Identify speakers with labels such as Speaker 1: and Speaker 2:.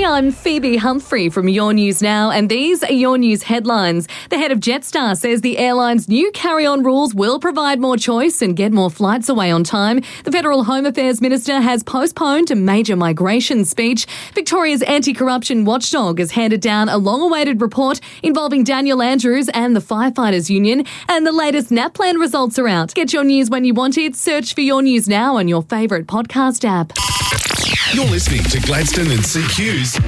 Speaker 1: I'm Phoebe Humphrey from Your News Now, and these are Your News headlines. The head of Jetstar says the airline's new carry-on rules will provide more choice and get more flights away on time. The Federal Home Affairs Minister has postponed a major migration speech. Victoria's anti-corruption watchdog has handed down a long-awaited report involving Daniel Andrews and the Firefighters Union, and the latest NAPLAN results are out. Get your news when you want it. Search for Your News Now on your favourite podcast app.
Speaker 2: You're listening to Gladstone and CQ's